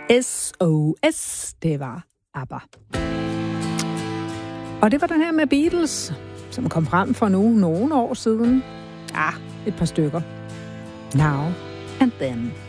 SOS, det var ABBA. Og det var den her med Beatles, som kom frem for nogle år siden. Et par stykker. Now and Then.